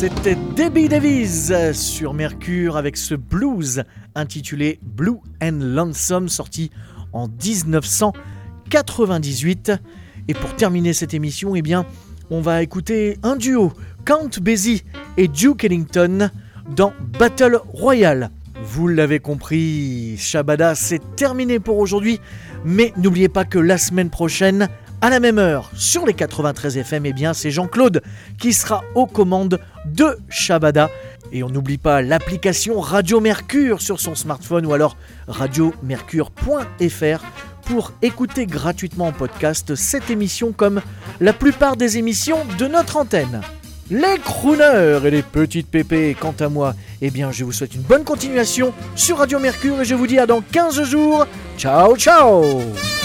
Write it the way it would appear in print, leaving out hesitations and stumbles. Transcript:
C'était Debbie Davies sur Mercure avec ce blues intitulé Blue and Lonesome, sorti en 1998. Et pour terminer cette émission, on va écouter un duo, Count Basie et Duke Ellington dans Battle Royale. Vous l'avez compris, Shabada, c'est terminé pour aujourd'hui, mais n'oubliez pas que la semaine prochaine, à la même heure, sur les 93 FM, c'est Jean-Claude qui sera aux commandes de Shabada. Et on n'oublie pas l'application Radio Mercure sur son smartphone ou alors radiomercure.fr pour écouter gratuitement en podcast cette émission comme la plupart des émissions de notre antenne. Les crooners et les petites pépées, quant à moi, je vous souhaite une bonne continuation sur Radio Mercure et je vous dis à dans 15 jours. Ciao, ciao!